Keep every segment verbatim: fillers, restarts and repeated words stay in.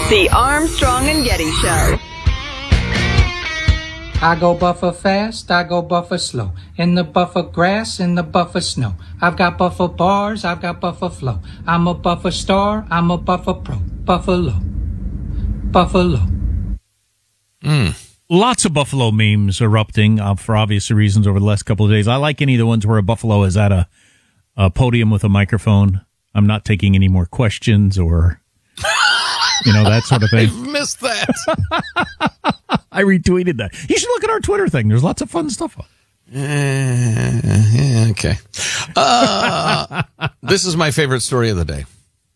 The Armstrong and Getty Show. I go buffer fast, I go buffer slow. In the buffer grass, in the buffer snow. I've got buffer bars, I've got buffer flow. I'm a buffer star, I'm a buffer pro. Buffalo. Buffalo. Mm. Lots of buffalo memes erupting uh, for obvious reasons over the last couple of days. I like any of the ones where a buffalo is at a, a podium with a microphone. I'm not taking any more questions or, you know, that sort of thing. I've missed that. I retweeted that. You should look at our Twitter thing. There's lots of fun stuff on. Uh, yeah, okay. Uh, this is my favorite story of the day.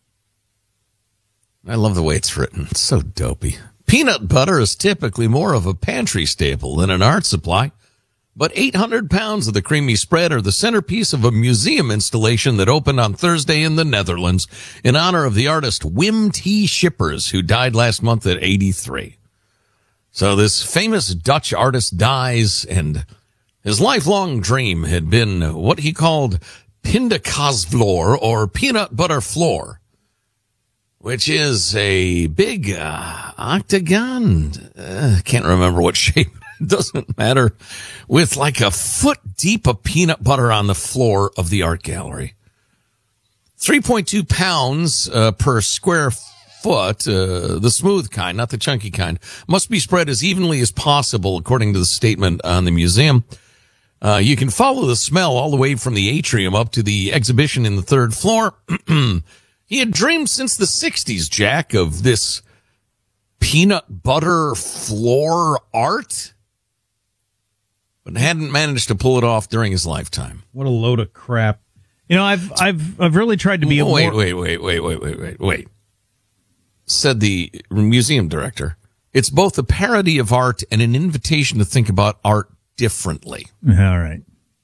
I love the way it's written. It's so dopey. Peanut butter is typically more of a pantry staple than an art supply, but eight hundred pounds of the creamy spread are the centerpiece of a museum installation that opened on Thursday in the Netherlands in honor of the artist Wim T. Schippers, who died last month at eighty-three. So this famous Dutch artist dies, and his lifelong dream had been what he called pindakaasvloer, or peanut butter floor, which is a big uh, octagon. Uh, can't remember what shape. It doesn't matter. With like a foot deep of peanut butter on the floor of the art gallery. three point two pounds uh, per square foot, uh, the smooth kind, not the chunky kind, must be spread as evenly as possible, according to the statement on the museum. Uh, you can follow the smell all the way from the atrium up to the exhibition in the third floor. He had dreamed since the sixties, Jack, of this peanut butter floor art, but hadn't managed to pull it off during his lifetime. What a load of crap. You know, I've I've I've really tried to be a wait, more... wait, wait, wait, wait, wait, wait, wait. Said the museum director. It's both a parody of art and an invitation to think about art differently. All right.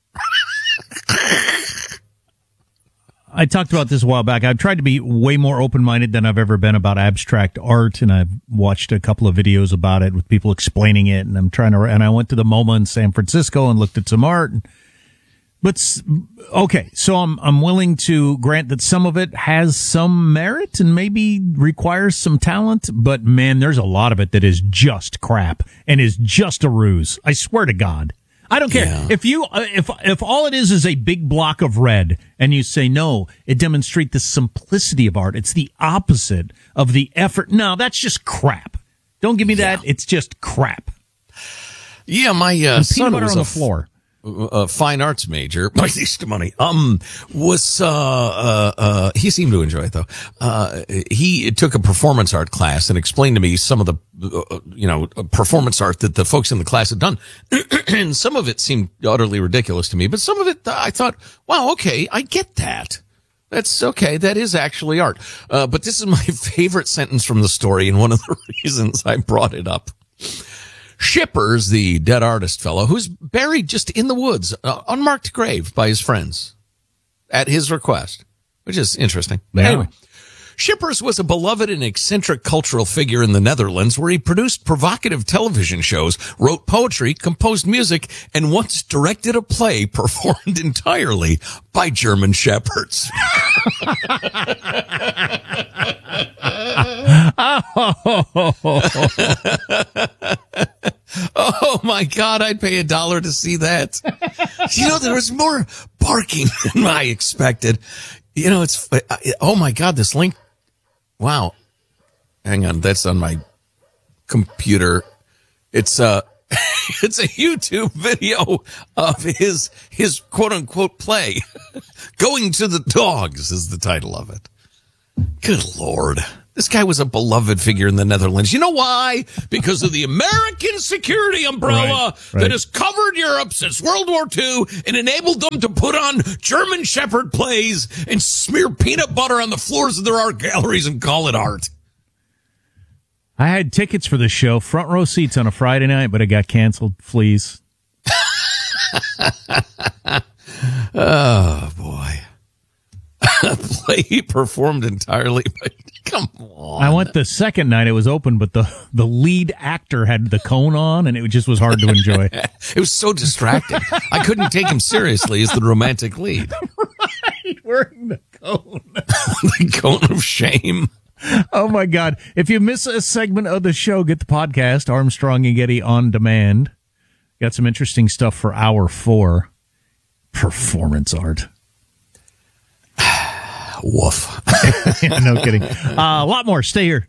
I talked about this a while back. I've tried to be way more open-minded than I've ever been about abstract art, and I've watched a couple of videos about it with people explaining it, and I'm trying to, and I went to the MoMA in San Francisco and looked at some art. And, but, okay, so I'm, I'm willing to grant that some of it has some merit and maybe requires some talent, but man, there's a lot of it that is just crap and is just a ruse. I swear to God. I don't care yeah. if you uh, if if all it is is a big block of red, and you say no, it demonstrates the simplicity of art. It's the opposite of the effort. No, that's just crap. Don't give me yeah. that. It's just crap. Yeah, my uh, son was on a the floor. A fine arts major, my least money, um, was, uh, uh, uh, he seemed to enjoy it though. Uh, he took a performance art class and explained to me some of the, uh, you know, performance art that the folks in the class had done. And some of it seemed utterly ridiculous to me, but some of it, I thought, wow, okay, I get that. That's okay. That is actually art. Uh, but this is my favorite sentence from the story, and one of the reasons I brought it up. Schippers, the dead artist fellow, who's buried just in the woods, uh, unmarked grave by his friends at his request, which is interesting. Yeah. Anyway, Schippers was a beloved and eccentric cultural figure in the Netherlands, where he produced provocative television shows, wrote poetry, composed music, and once directed a play performed entirely by German shepherds. Oh my God, I'd pay a dollar to see that. You know, there was more barking than I expected. You know, it's, oh my God, this link. Wow. Hang on. That's on my computer. It's uh it's a YouTube video of his, his quote unquote play. Going to the Dogs is the title of it. Good Lord. This guy was a beloved figure in the Netherlands. You know why? Because of the American security umbrella right, right. that has covered Europe since World War Two and enabled them to put on German Shepherd plays and smear peanut butter on the floors of their art galleries and call it art. I had tickets for the show, front row seats on a Friday night, but it got canceled. Fleas. Oh, boy. A play performed entirely by... Come on. I went the second night it was open, but the, the lead actor had the cone on, and it just was hard to enjoy. It was so distracting. I couldn't take him seriously as the romantic lead. Right, wearing the cone. The cone of shame. Oh, my God. If you miss a segment of the show, get the podcast, Armstrong and Getty On Demand. Got some interesting stuff for hour four. Performance art. Woof. Yeah, no kidding. Uh, a lot more. Stay here.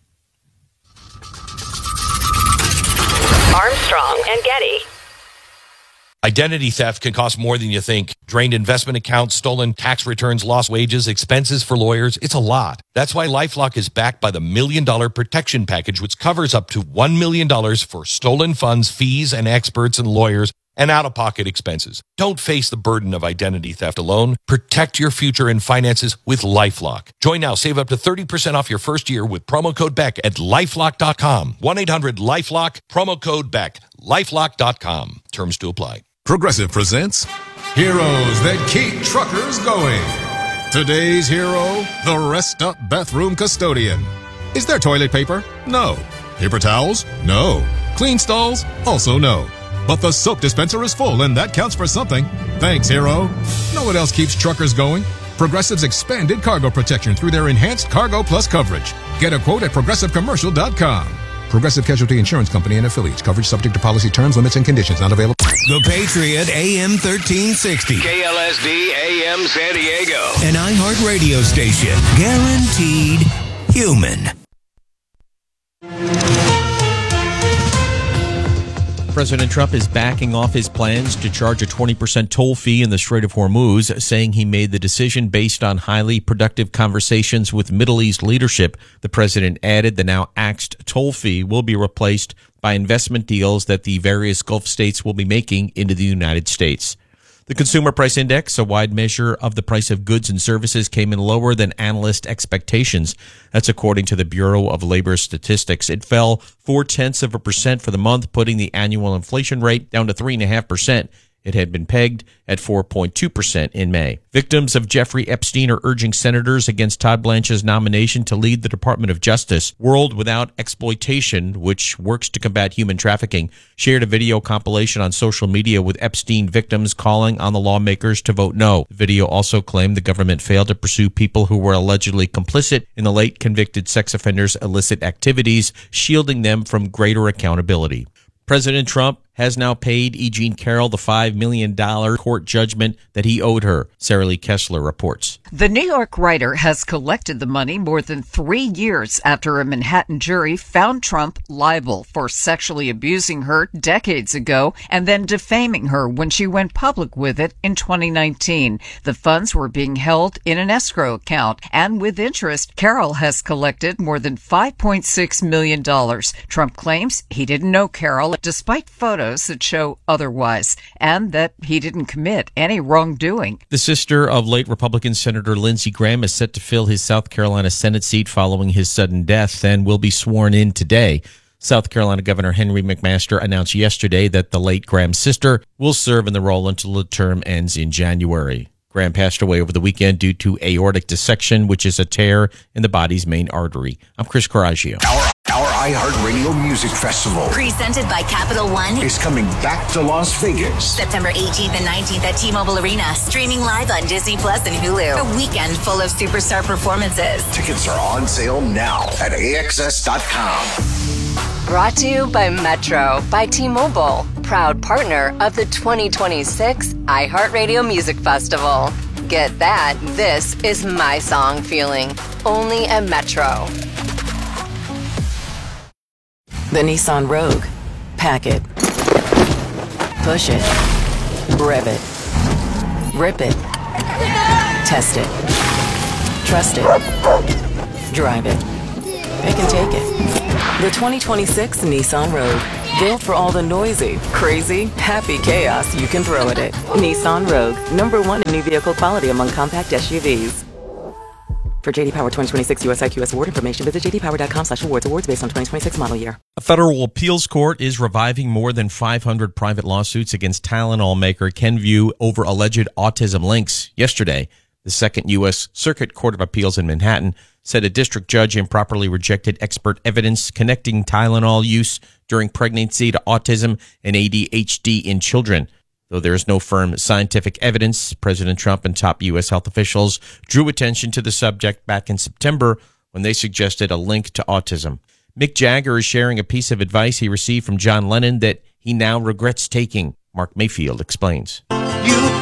Armstrong and Getty. Identity theft can cost more than you think. Drained investment accounts, stolen tax returns, lost wages, expenses for lawyers. It's a lot. That's why LifeLock is backed by the Million Dollar Protection Package, which covers up to one million dollars for stolen funds, fees, and experts and lawyers, and out-of-pocket expenses. Don't face the burden of identity theft alone. Protect your future and finances with LifeLock. Join now. Save up to thirty percent off your first year with promo code Beck at lifelock dot com. one eight hundred lifelock, promo code Beck, lifelock dot com. Terms to apply. Progressive presents Heroes That Keep Truckers Going. Today's hero, the Rest Up Bathroom Custodian. Is there toilet paper? No. Paper towels? No. Clean stalls? Also no. But the soap dispenser is full, and that counts for something. Thanks, hero. Know what else keeps truckers going? Progressive's expanded cargo protection through their enhanced Cargo Plus coverage. Get a quote at progressive commercial dot com. Progressive Casualty Insurance Company and affiliates. Coverage subject to policy terms, limits, and conditions. Not available. The Patriot A M thirteen sixty. K L S D A M San Diego. An iHeart radio station. Guaranteed human. President Trump is backing off his plans to charge a twenty percent toll fee in the Strait of Hormuz, saying he made the decision based on highly productive conversations with Middle East leadership. The president added the now axed toll fee will be replaced by investment deals that the various Gulf states will be making into the United States. The Consumer Price Index, a wide measure of the price of goods and services, came in lower than analyst expectations. That's according to the Bureau of Labor Statistics. It fell four-tenths of a percent for the month, putting the annual inflation rate down to three point five percent. It had been pegged at four point two percent in May. Victims of Jeffrey Epstein are urging senators against Todd Blanche's nomination to lead the Department of Justice. World Without Exploitation, which works to combat human trafficking, shared a video compilation on social media with Epstein victims calling on the lawmakers to vote no. The video also claimed the government failed to pursue people who were allegedly complicit in the late convicted sex offenders' illicit activities, shielding them from greater accountability. President Trump has now paid E. Jean Carroll the five million dollars court judgment that he owed her. Sarah Lee Kessler reports. The New York writer has collected the money more than three years after a Manhattan jury found Trump liable for sexually abusing her decades ago and then defaming her when she went public with it in twenty nineteen. The funds were being held in an escrow account, and with interest, Carroll has collected more than five point six million dollars. Trump claims he didn't know Carroll, despite photos that show otherwise, and that he didn't commit any wrongdoing. The sister of late Republican Senator Lindsey Graham is set to fill his South Carolina Senate seat following his sudden death and will be sworn in today. South Carolina Governor Henry McMaster announced yesterday that the late Graham's sister will serve in the role until the term ends in January. Graham passed away over the weekend due to aortic dissection, which is a tear in the body's main artery. I'm Chris Coraggio. Our, our iHeartRadio Music Festival, presented by Capital One, is coming back to Las Vegas. September eighteenth and nineteenth at T-Mobile Arena. Streaming live on Disney Plus and Hulu. A weekend full of superstar performances. Tickets are on sale now at A X S dot com. Brought to you by Metro by T-Mobile, proud partner of the twenty twenty-six iHeartRadio Music Festival. Get that, this is my song feeling, only at Metro. The Nissan Rogue. Pack it. Push it. Rev it. Rip it. Test it. Trust it. Drive it. It can take it. The twenty twenty-six Nissan Rogue. Built for all the noisy, crazy, happy chaos you can throw at it. Nissan Rogue. Number one in new vehicle quality among compact S U Vs. For J D Power twenty twenty-six U S I Q S award information, visit j d power dot com slash awards. Awards based on twenty twenty-six model year. A federal appeals court is reviving more than five hundred private lawsuits against Tylenol maker Kenvue over alleged autism links. Yesterday, the Second U S Circuit Court of Appeals in Manhattan said a district judge improperly rejected expert evidence connecting Tylenol use during pregnancy to autism and A D H D in children. Though there is no firm scientific evidence, President Trump and top U S health officials drew attention to the subject back in September when they suggested a link to autism. Mick Jagger is sharing a piece of advice he received from John Lennon that he now regrets taking. Mark Mayfield explains. You